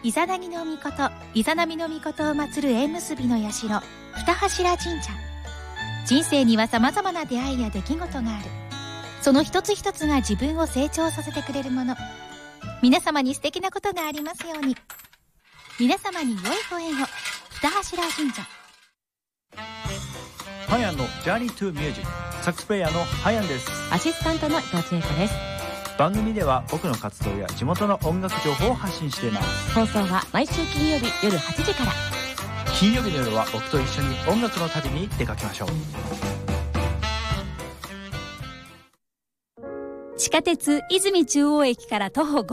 イザナギの御事、イザナミの御事を祀る縁結びの社、二柱神社。人生には様々な出会いや出来事がある。その一つ一つが自分を成長させてくれるもの。皆様に素敵なことがありますように。皆様に良いご縁を。二柱神社。 ハヤンのジャーニートゥーミュージック、サックスプレイヤーのハヤンです。 アシスタントの伊藤千恵子です。 番組では僕の活動や地元の音楽情報を発信しています。 放送は毎週金曜日夜8時から。 金曜日の夜は僕と一緒に音楽の旅に出かけましょう。 地下鉄泉中央駅から徒歩